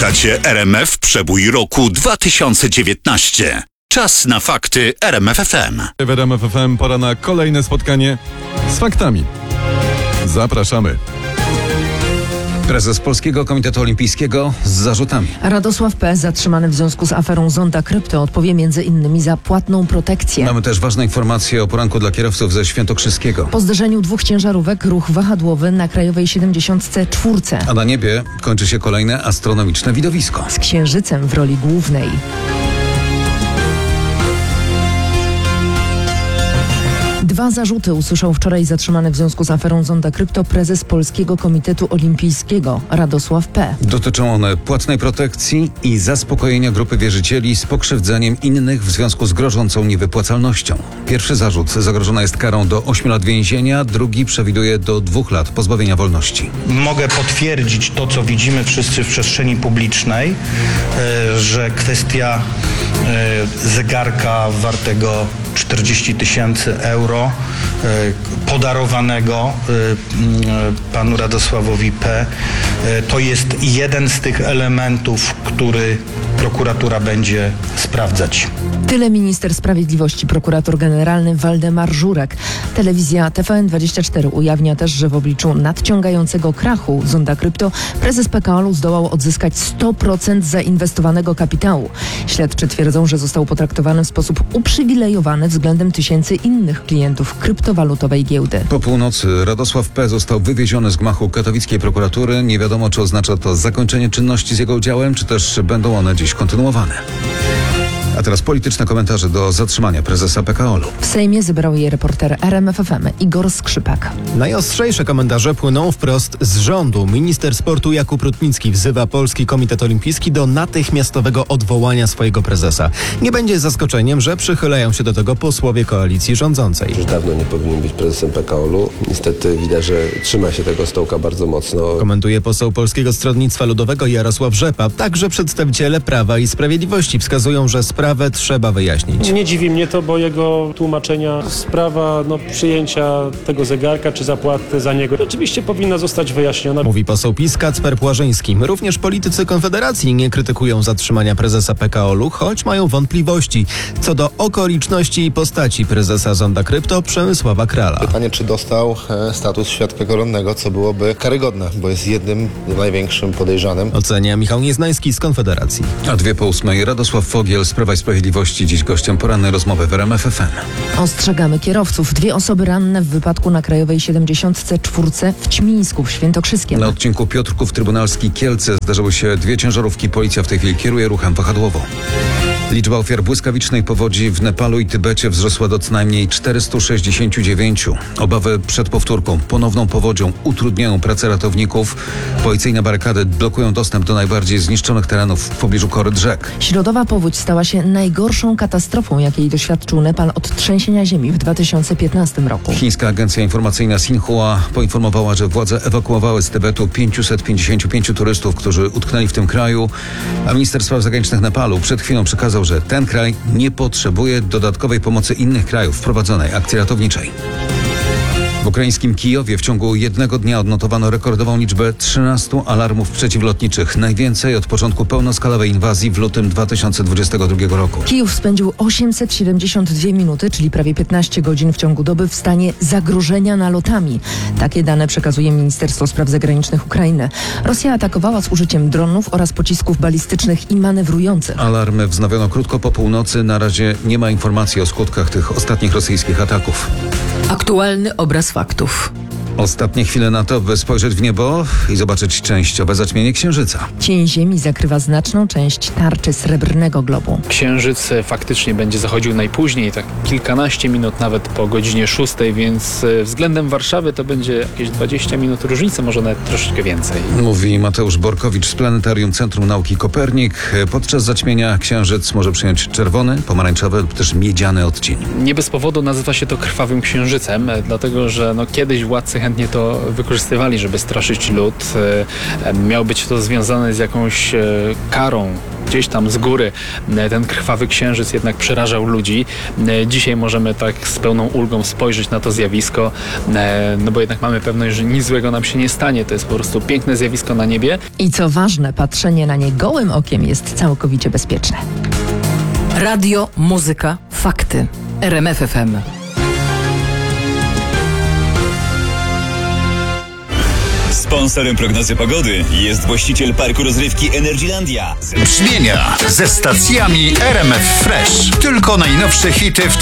Oglądacie RMF Przebój roku 2019. Czas na fakty RMF FM. W RMF FM pora na kolejne spotkanie z faktami. Zapraszamy. Prezes Polskiego Komitetu Olimpijskiego z zarzutami. Radosław P. zatrzymany w związku z aferą Zonda Krypto odpowie m.in. za płatną protekcję. Mamy też ważne informacje o poranku dla kierowców ze Świętokrzyskiego. Po zderzeniu dwóch ciężarówek ruch wahadłowy na Krajowej 74. A na niebie kończy się kolejne astronomiczne widowisko. Z Księżycem w roli głównej. Dwa zarzuty usłyszał wczoraj zatrzymany w związku z aferą Zonda Krypto prezes Polskiego Komitetu Olimpijskiego Radosław P. Dotyczą one płatnej protekcji i zaspokojenia grupy wierzycieli z pokrzywdzeniem innych w związku z grożącą niewypłacalnością. Pierwszy zarzut zagrożona jest karą do 8 lat więzienia, drugi przewiduje do 2 lat pozbawienia wolności. Mogę potwierdzić to, co widzimy wszyscy w przestrzeni publicznej, że kwestia zegarka wartego 40 000 euro podarowanego panu Radosławowi P. To jest jeden z tych elementów, który prokuratura będzie sprawdzać. Tyle minister sprawiedliwości, prokurator generalny Waldemar Żurek. Telewizja TVN24 ujawnia też, że w obliczu nadciągającego krachu Zonda Krypto prezes PKO-u zdołał odzyskać 100% zainwestowanego kapitału. Śledczy twierdzą, że został potraktowany w sposób uprzywilejowany względem tysięcy innych klientów kryptowalutowej giełdy. Po północy Radosław P. został wywieziony z gmachu katowickiej prokuratury. Nie wiadomo, czy oznacza to zakończenie czynności z jego udziałem, czy też będą one dziś kontynuowane. A teraz polityczne komentarze do zatrzymania prezesa PKO-u. W Sejmie zebrał je reporter RMF FM Igor Skrzypek. Najostrzejsze komentarze płyną wprost z rządu. Minister sportu Jakub Rutnicki wzywa Polski Komitet Olimpijski do natychmiastowego odwołania swojego prezesa. Nie będzie zaskoczeniem, że przychylają się do tego posłowie koalicji rządzącej. Już dawno nie powinien być prezesem PKO-u. Niestety widać, że trzyma się tego stołka bardzo mocno. Komentuje poseł Polskiego Stronnictwa Ludowego Jarosław Rzepa. Także przedstawiciele Prawa i Sprawiedliwości wskazują, że sprawę trzeba wyjaśnić. Nie dziwi mnie to, bo jego tłumaczenia, sprawa przyjęcia tego zegarka czy zapłaty za niego oczywiście powinna zostać wyjaśniona. Mówi poseł PiS Kacper Płażyński. Również politycy Konfederacji nie krytykują zatrzymania prezesa PKO-u, choć mają wątpliwości co do okoliczności i postaci prezesa Zonda Krypto Przemysława Krala. Pytanie, czy dostał status świadka koronnego, co byłoby karygodne, bo jest jednym największym podejrzanym. Ocenia Michał Nieznański z Konfederacji. A 2:08 Radosław Fogiel z Prawa i Sprawiedliwości, dziś gościem porannej rozmowy w RMF FM. Ostrzegamy kierowców. 2 osoby ranne w wypadku na Krajowej 74 w Ćmińsku w Świętokrzyskiem. Na odcinku Piotrków Trybunalski Kielce zdarzyły się 2 ciężarówki. Policja w tej chwili kieruje ruchem wahadłowo. Liczba ofiar błyskawicznej powodzi w Nepalu i Tybecie wzrosła do co najmniej 469. Obawy przed powtórką, ponowną powodzią utrudniają pracę ratowników. Policyjne barykady blokują dostęp do najbardziej zniszczonych terenów w pobliżu koryt rzek. Środowa powódź stała się najgorszą katastrofą, jakiej doświadczył Nepal od trzęsienia ziemi w 2015 roku. Chińska agencja informacyjna Xinhua poinformowała, że władze ewakuowały z Tybetu 555 turystów, którzy utknęli w tym kraju, a minister spraw zagranicznych Nepalu przed chwilą przekazał, że ten kraj nie potrzebuje dodatkowej pomocy innych krajów w prowadzonej akcji ratowniczej. W ukraińskim Kijowie w ciągu jednego dnia odnotowano rekordową liczbę 13 alarmów przeciwlotniczych. Najwięcej od początku pełnoskalowej inwazji w lutym 2022 roku. Kijów spędził 872 minuty, czyli prawie 15 godzin w ciągu doby w stanie zagrożenia nalotami. Takie dane przekazuje Ministerstwo Spraw Zagranicznych Ukrainy. Rosja atakowała z użyciem dronów oraz pocisków balistycznych i manewrujących. Alarmy wznowiono krótko po północy. Na razie nie ma informacji o skutkach tych ostatnich rosyjskich ataków. Aktualny obraz faktów. Ostatnie chwile na to, by spojrzeć w niebo i zobaczyć częściowe zaćmienie Księżyca. Cień Ziemi zakrywa znaczną część tarczy srebrnego globu. Księżyc faktycznie będzie zachodził najpóźniej, tak kilkanaście minut nawet po godzinie 6, więc względem Warszawy to będzie jakieś 20 minut różnicy, może nawet troszeczkę więcej. Mówi Mateusz Borkowicz z Planetarium Centrum Nauki Kopernik. Podczas zaćmienia Księżyc może przyjąć czerwony, pomarańczowy lub też miedziany odcień. Nie bez powodu nazywa się to krwawym księżycem, dlatego że kiedyś władcy chętnie to wykorzystywali, żeby straszyć lud. Miało być to związane z jakąś karą Gdzieś tam z góry ten krwawy księżyc jednak przerażał ludzi. Dzisiaj możemy tak z pełną ulgą spojrzeć na to zjawisko, no bo jednak mamy pewność, że nic złego nam się nie stanie. To jest po prostu piękne zjawisko na niebie. I co ważne, patrzenie na nie gołym okiem jest całkowicie bezpieczne. Radio, muzyka, fakty. RMF FM. Sponsorem prognozy pogody jest właściciel parku rozrywki Energylandia. Brzmienia ze stacjami RMF Fresh. Tylko najnowsze hity w